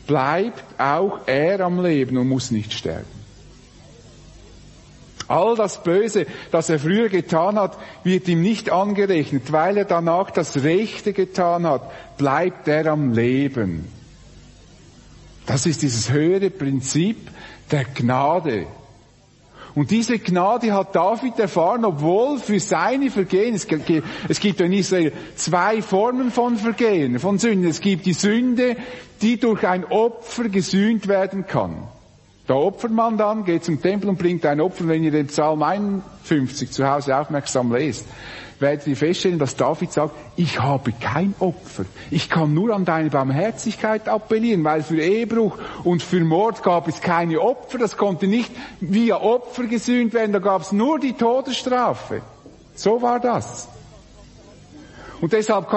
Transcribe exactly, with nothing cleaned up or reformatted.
bleibt auch er am Leben und muss nicht sterben. All das Böse, das er früher getan hat, wird ihm nicht angerechnet. Weil er danach das Rechte getan hat, bleibt er am Leben. Das ist dieses höhere Prinzip der Gnade. Und diese Gnade hat David erfahren, obwohl für seine Vergehen, es gibt, es gibt in Israel zwei Formen von Vergehen, von Sünden. Es gibt die Sünde, die durch ein Opfer gesühnt werden kann. Da opfert man dann, geht zum Tempel und bringt ein Opfer. Wenn ihr den Psalm einundfünfzig zu Hause aufmerksam lest, werdet ihr feststellen, dass David sagt, ich habe kein Opfer. Ich kann nur an deine Barmherzigkeit appellieren, weil für Ehebruch und für Mord gab es keine Opfer. Das konnte nicht via Opfer gesühnt werden, da gab es nur die Todesstrafe. So war das. Und deshalb